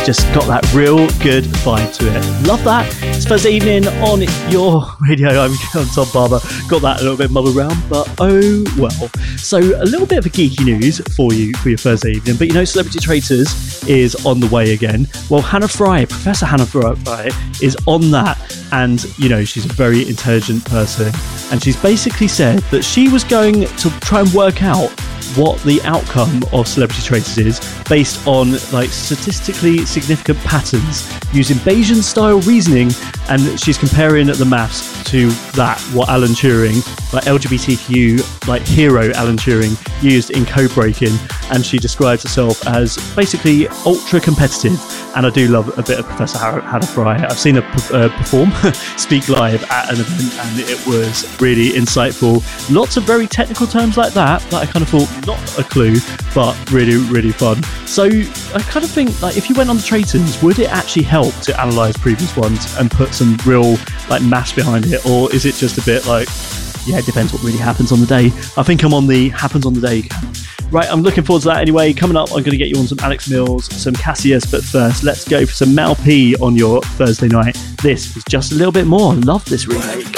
just got that real good vibe to it. Love that. It's Thursday evening on your radio. I'm Tom Barber. Got that a little bit muddled around, but oh well. So a little bit of a geeky news for you for your Thursday evening. But you know, Celebrity Traitors is on the way again. Well, Hannah Fry, Professor Hannah Fry, is on that. And, you know, she's a very intelligent person. And she's basically said that she was going to try and work out what the outcome of Celebrity Traitors is based on like statistically significant patterns using Bayesian style reasoning, and she's comparing the maths to that what Alan Turing, like LGBTQ like hero Alan Turing, used in code breaking, and she describes herself as basically ultra competitive. And I do love a bit of Professor Hannah Fry. I've seen her perform, speak live at an event, and it was really insightful. Lots of very technical terms like that I kind of thought, not a clue, but really, really fun. So I kind of think, like, if you went on the Traitors, would it actually help to analyse previous ones and put some real like maths behind it, or is it just a bit like, yeah, it depends what really happens on the day? I think I'm on the happens on the day camp. Right, I'm looking forward to that anyway. Coming up, I'm going to get you on some Alex Mills, some Cassius, but first, let's go for some Mal P on your Thursday night. This is Just a Little Bit More. Love this remake.